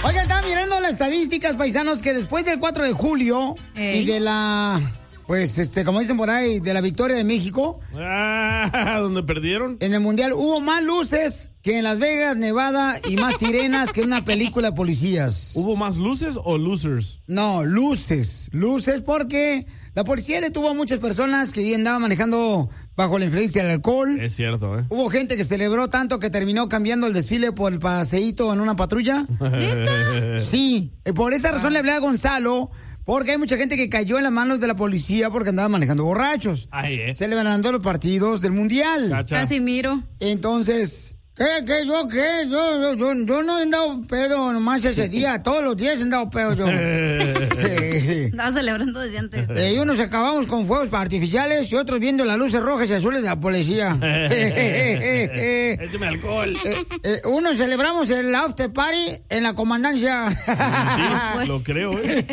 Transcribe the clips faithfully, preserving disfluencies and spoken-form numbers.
Oigan, estaba mirando las estadísticas, paisanos, que después del cuatro de julio Ey. y de la... Pues, este, como dicen por ahí, de la victoria de México. Ah, ¿dónde perdieron? En el Mundial hubo más luces que en Las Vegas, Nevada, y más sirenas que en una película de policías. ¿Hubo más luces o losers? No, luces. Luces porque la policía detuvo a muchas personas que andaban manejando bajo la influencia del alcohol. Es cierto, ¿eh? Hubo gente que celebró tanto que terminó cambiando el desfile por el paseíto en una patrulla. Sí, por esa razón ah. le hablé a Gonzalo. Porque hay mucha gente que cayó en las manos de la policía porque andaba manejando borrachos. Ay, eh. Celebrando los partidos del Mundial. Casimiro. Entonces, ¿qué, qué, yo, qué? Yo, yo, yo, yo no he andado pedo nomás ese día. Todos los días he andado pedo yo. Estaba celebrando desde antes. Eh, y unos acabamos con fuegos artificiales y otros viendo las luces rojas y azules de la policía. Échame alcohol. Eh, eh, unos celebramos el after party en la comandancia. Sí, lo creo, ¿eh?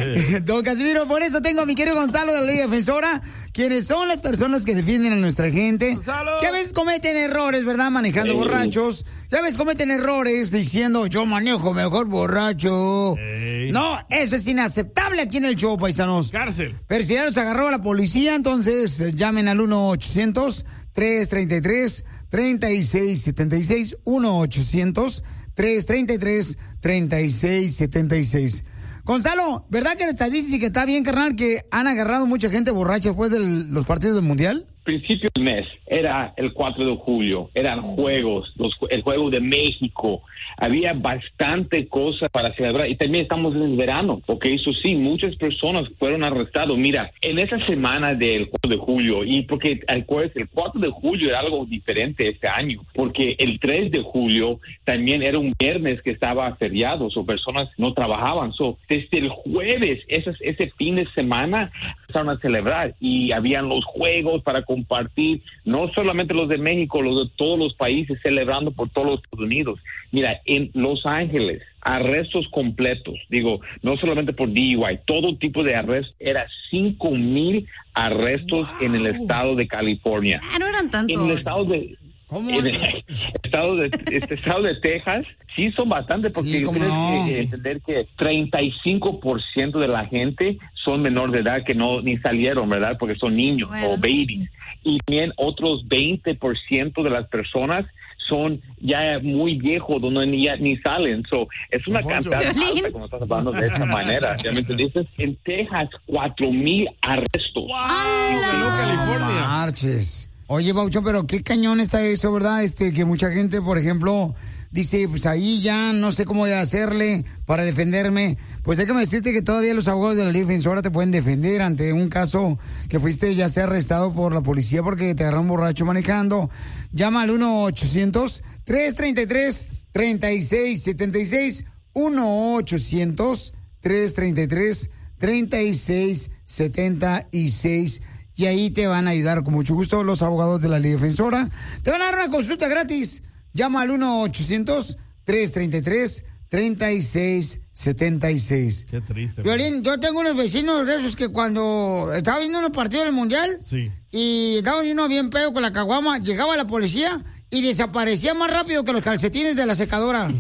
Don Casimiro, por eso tengo a mi querido Gonzalo de la Liga Defensora, quienes son las personas que defienden a nuestra gente. ¡Gonzalo! Que a veces cometen errores, ¿verdad? Manejando Ey. borrachos. Que a veces cometen errores diciendo, yo manejo mejor borracho. Ey. No, eso es inaceptable aquí en el show, paisanos. Cárcel. Pero si ya los agarró la policía, entonces eh, llamen al uno ochocientos, tres treinta y tres, treinta y seis setenta y seis. uno ochocientos, tres treinta y tres, treinta y seis setenta y seis. Gonzalo, ¿verdad que la estadística está bien, carnal, que han agarrado mucha gente borracha después de los partidos del Mundial? Principio del mes, era el cuatro de julio, eran juegos, los, el juego de México, había bastante cosas para celebrar y también estamos en el verano, porque eso sí, muchas personas fueron arrestadas. Mira, en esa semana del cuatro de julio, y porque acuérdense, el cuatro de julio era algo diferente este año, porque el tres de julio también era un viernes que estaba feriado, o personas no trabajaban, so, desde el jueves, ese, ese fin de semana, empezaron a celebrar y habían los juegos para compartir, no solamente los de México, los de todos los países celebrando por todos los Estados Unidos. Mira, en Los Ángeles, arrestos completos, digo, no solamente por D U I, todo tipo de arrestos, era cinco mil arrestos wow. en el estado de California. Ah, no eran tantos. En el estado de... ¿Cómo? En el estado de, este estado de Texas, sí son bastante, porque sí, tienes no. que entender que treinta y cinco por ciento de la gente son menor de edad que no ni salieron, ¿verdad? Porque son niños bueno. o babies. Y también otros veinte por ciento de las personas son ya muy viejos, donde ni, ya, ni salen. So, es una cantidad alta como estás hablando de esta manera. ¿Ya me entendiste? En Texas, cuatro mil arrestos. ¡Wow! ¡Ganó California! Marches. Oye, Bauchón, pero qué cañón está eso, ¿verdad? Este, que mucha gente, por ejemplo, dice, pues ahí ya no sé cómo de hacerle para defenderme. Pues déjame decirte que todavía los abogados de la Liga Defensora te pueden defender ante un caso que fuiste ya sea arrestado por la policía porque te agarraron borracho manejando. Llama al uno ochocientos, tres treinta y tres, treinta y seis setenta y seis. uno ochocientos, tres treinta y tres, treinta y seis setenta y seis. Y ahí te van a ayudar con mucho gusto los abogados de la Liga Defensora. Te van a dar una consulta gratis. Llama al uno ochocientos, tres treinta y tres, treinta y seis setenta y seis. Qué triste. Violín, yo tengo unos vecinos de esos que cuando estaba viendo unos partidos del Mundial sí. y estaba uno bien pedo con la caguama, llegaba la policía y desaparecía más rápido que los calcetines de la secadora.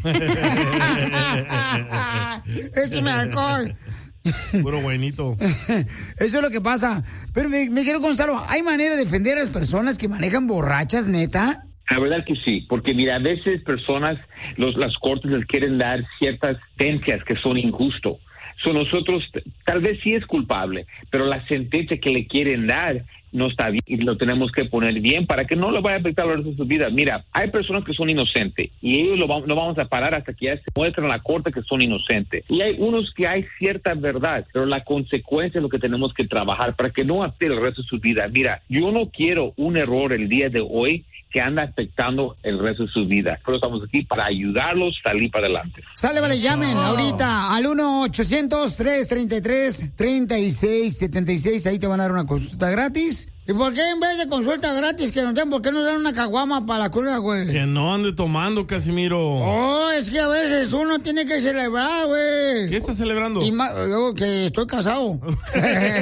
Échame alcohol. Puro buenito. Eso es lo que pasa. Pero me, me quiero, Gonzalo, ¿hay manera de defender a las personas que manejan borrachas, neta? La verdad que sí, porque mira, a veces personas, los, las cortes les quieren dar ciertas sentencias que son injustas. So nosotros, tal vez sí es culpable, pero la sentencia que le quieren dar no está bien y lo tenemos que poner bien para que no le vaya a afectar el resto de su vida. Mira, hay personas que son inocentes y ellos lo vamos, no vamos a parar hasta que ya se muestren en la corte que son inocentes. Y hay unos que hay cierta verdad, pero la consecuencia es lo que tenemos que trabajar para que no afecte el resto de su vida. Mira, yo no quiero un error el día de hoy que anda afectando el resto de su vida. Pero estamos aquí para ayudarlos a salir para adelante. Sale, vale, llamen oh. ahorita al uno ochocientos, tres treinta y tres, treinta y seis setenta y seis. Ahí te van a dar una consulta gratis. ¿Y por qué en vez de consulta gratis que nos den, por qué nos dan una caguama para la cura, güey? Que no ande tomando, Casimiro. Oh, es que a veces uno tiene que celebrar, güey. ¿Qué estás celebrando? Y más, yo que estoy casado.